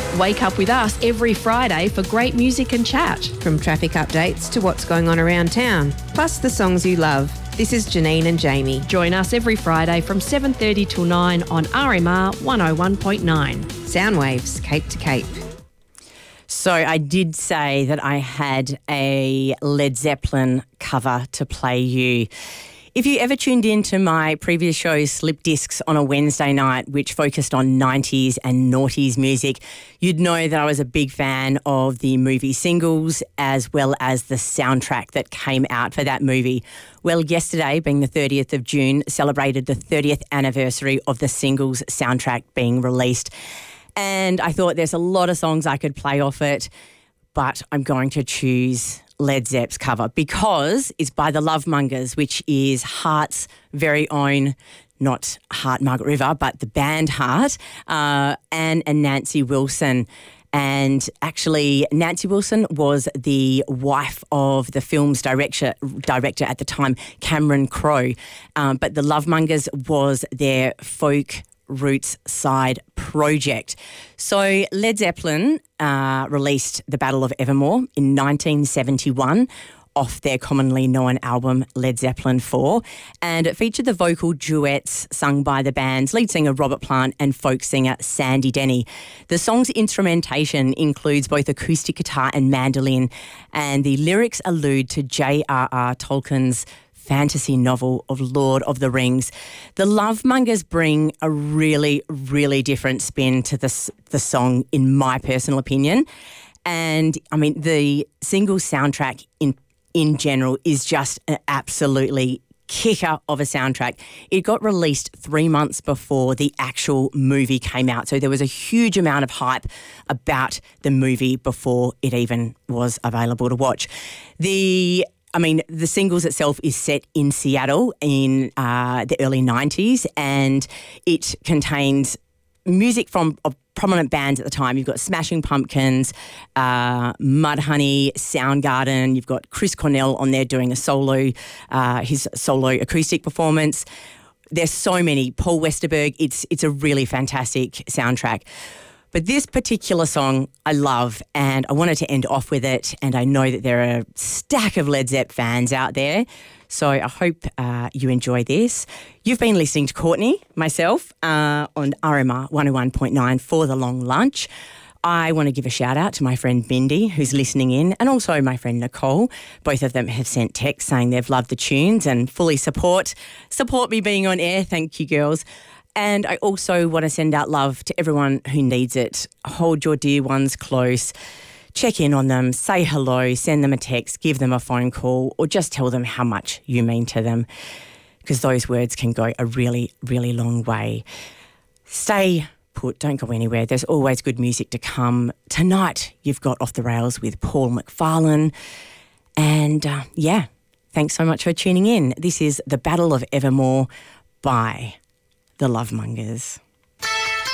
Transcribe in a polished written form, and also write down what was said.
Wake up with us every Friday for great music and chat. From traffic updates to what's going on around town, plus the songs you love. This is Janine and Jamie. Join us every Friday from 7:30 till 9 on RMR 101.9. Soundwaves, Cape to Cape. So I did say that I had a Led Zeppelin cover to play you. If you ever tuned in to my previous show, Slip Discs, on a Wednesday night, which focused on 90s and noughties music, you'd know that I was a big fan of the movie Singles as well as the soundtrack that came out for that movie. Well, yesterday, being the 30th of June, celebrated the 30th anniversary of the Singles soundtrack being released. And I thought there's a lot of songs I could play off it, but I'm going to choose Led Zepp's cover because it's by the Lovemongers, which is Heart's very own, not Heart Margaret River, but the band Heart, Anne and Nancy Wilson. And actually, Nancy Wilson was the wife of the film's director at the time, Cameron Crowe. But the Lovemongers was their folk roots side project. So Led Zeppelin released The Battle of Evermore in 1971 off their commonly known album Led Zeppelin 4, and it featured the vocal duets sung by the band's lead singer Robert Plant and folk singer Sandy Denny. The song's instrumentation includes both acoustic guitar and mandolin, and the lyrics allude to J.R.R. Tolkien's fantasy novel of Lord of the Rings. The Lovemongers bring a really, really different spin to the song, in my personal opinion. And, I mean, the single soundtrack in general is just an absolutely kicker of a soundtrack. It got released 3 months before the actual movie came out, so there was a huge amount of hype about the movie before it even was available to watch. The Singles itself is set in Seattle in the early 90s, and it contains music from prominent bands at the time. You've got Smashing Pumpkins, Mudhoney, Soundgarden. You've got Chris Cornell on there doing his solo acoustic performance. There's so many. Paul Westerberg. It's a really fantastic soundtrack. But this particular song I love, and I wanted to end off with it, and I know that there are a stack of Led Zepp fans out there, so I hope you enjoy this. You've been listening to Courtney, myself, on RMR 101.9 for The Long Lunch. I want to give a shout out to my friend Bindi, who's listening in, and also my friend Nicole. Both of them have sent texts saying they've loved the tunes and fully support me being on air. Thank you, girls. And I also want to send out love to everyone who needs it. Hold your dear ones close. Check in on them, say hello, send them a text, give them a phone call, or just tell them how much you mean to them, because those words can go a really, really long way. Stay put, don't go anywhere. There's always good music to come. Tonight, you've got Off the Rails with Paul McFarlane. And thanks so much for tuning in. This is The Battle of Evermore by the Lovemongers.